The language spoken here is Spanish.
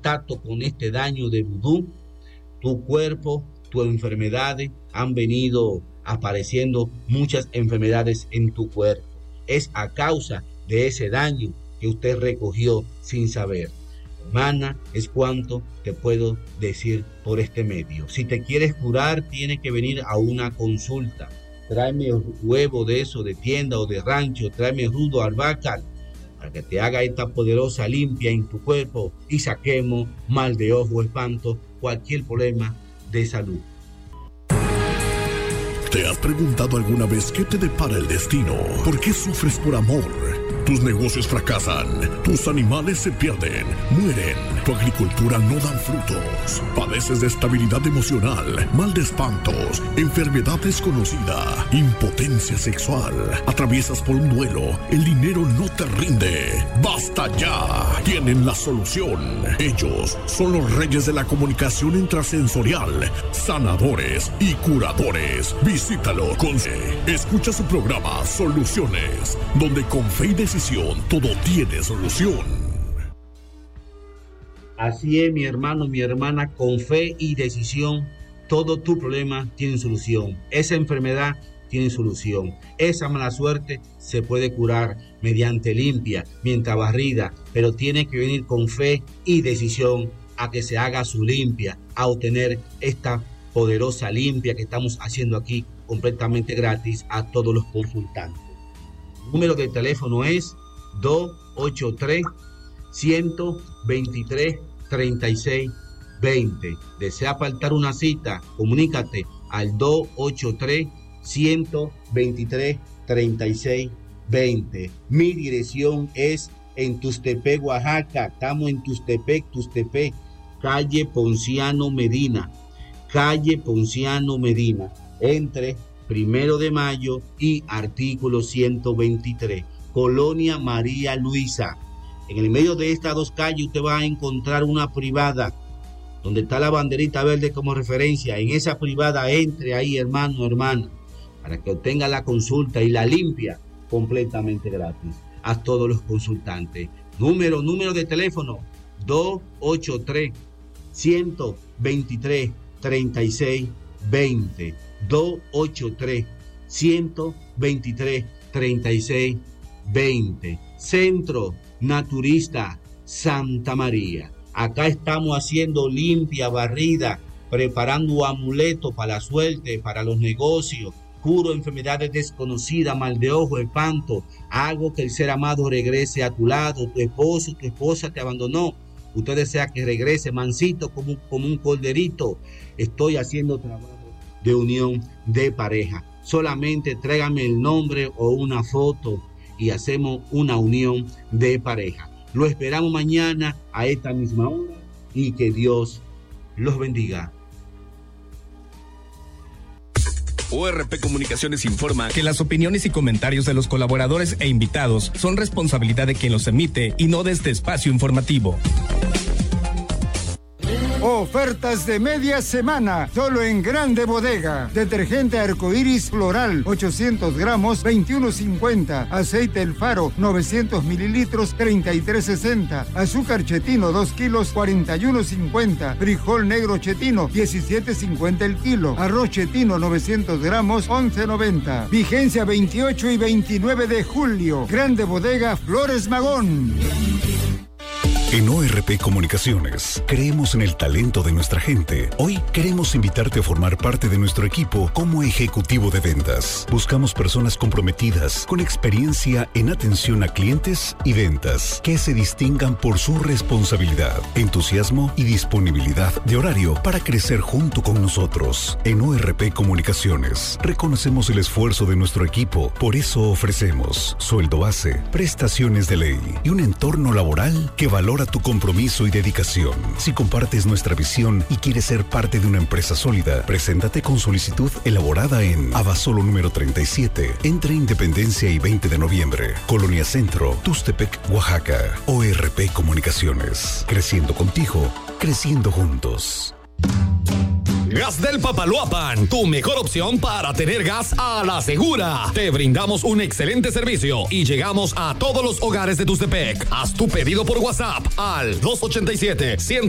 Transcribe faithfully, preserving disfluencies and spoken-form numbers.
contacto con este daño de vudú, tu cuerpo, tus enfermedades, han venido apareciendo muchas enfermedades en tu cuerpo. Es a causa de ese daño que usted recogió sin saber. Hermana, es cuanto te puedo decir por este medio. Si te quieres curar, tienes que venir a una consulta. Tráeme huevo de eso, de tienda o de rancho, tráeme rudo albahaca, para que te haga esta poderosa limpia en tu cuerpo y saquemos mal de ojo, espanto, cualquier problema de salud. ¿Te has preguntado alguna vez qué te depara el destino? ¿Por qué sufres por amor? Tus negocios fracasan, tus animales se pierden, mueren, tu agricultura no dan frutos, padeces de estabilidad emocional, mal de espantos, enfermedad desconocida, impotencia sexual, atraviesas por un duelo, el dinero no te rinde. ¡Basta ya! Tienen la solución. Ellos son los reyes de la comunicación intrasensorial, sanadores y curadores. Visítalo con C. Escucha su programa Soluciones, donde con fe y decisión todo tiene solución. Así es, mi hermano, mi hermana, con fe y decisión, todo tu problema tiene solución. Esa enfermedad tiene solución. Esa mala suerte se puede curar mediante limpia, mientras barrida, pero tiene que venir con fe y decisión a que se haga su limpia, a obtener esta poderosa limpia que estamos haciendo aquí completamente gratis a todos los consultantes. El número de teléfono es dos ocho tres, uno dos tres, tres seis dos cero. Desea apartar una cita, comunícate al dos ocho tres, uno dos tres, tres seis dos cero. Mi dirección es en Tustepec, Oaxaca. Estamos en Tustepec, Tustepec, calle Ponciano Medina, calle Ponciano Medina, entre Primero de Mayo y artículo ciento veintitrés, Colonia María Luisa. En el medio de estas dos calles usted va a encontrar una privada, donde está la banderita verde como referencia. En esa privada entre ahí, hermano, hermana, para que obtenga la consulta y la limpia completamente gratis a todos los consultantes. Número, número de teléfono, dos ocho tres, uno dos tres, tres seis dos cero. dos ocho tres, uno dos tres, tres seis dos cero. Centro Naturista Santa María. Acá estamos haciendo limpia, barrida, preparando amuletos para la suerte, para los negocios. Curo enfermedades desconocidas, mal de ojo, espanto. Hago que el ser amado regrese a tu lado. Tu esposo, tu esposa te abandonó. Usted desea que regrese mansito como, como un corderito. Estoy haciendo trabajo de unión de pareja. Solamente tráigame el nombre o una foto y hacemos una unión de pareja. Lo esperamos mañana a esta misma hora y que Dios los bendiga. O R P Comunicaciones informa que las opiniones y comentarios de los colaboradores e invitados son responsabilidad de quien los emite y no de este espacio informativo. Ofertas de media semana, solo en Grande Bodega. Detergente Arcoiris Floral, ochocientos gramos, veintiuno cincuenta. Aceite El Faro, novecientos mililitros, treinta y tres sesenta. Azúcar Chetino, dos kilos, cuarenta y uno cincuenta. Frijol negro Chetino, diecisiete cincuenta el kilo. Arroz Chetino, novecientos gramos, once noventa. Vigencia veintiocho y veintinueve de julio. Grande Bodega Flores Magón. En O R P Comunicaciones, creemos en el talento de nuestra gente. Hoy queremos invitarte a formar parte de nuestro equipo como ejecutivo de ventas. Buscamos personas comprometidas, con experiencia en atención a clientes y ventas, que se distingan por su responsabilidad, entusiasmo y disponibilidad de horario para crecer junto con nosotros. En O R P Comunicaciones, reconocemos el esfuerzo de nuestro equipo. Por eso ofrecemos sueldo base, prestaciones de ley y un entorno laboral que valora tu compromiso y dedicación. Si compartes nuestra visión y quieres ser parte de una empresa sólida, preséntate con solicitud elaborada en Abasolo número treinta y siete, entre Independencia y veinte de noviembre, Colonia Centro, Tustepec, Oaxaca. O R P Comunicaciones. Creciendo contigo, creciendo juntos. Gas del Papaloapan, tu mejor opción para tener gas a la segura. Te brindamos un excelente servicio y llegamos a todos los hogares de Tustepec. Haz tu pedido por WhatsApp al dos ocho siete, cien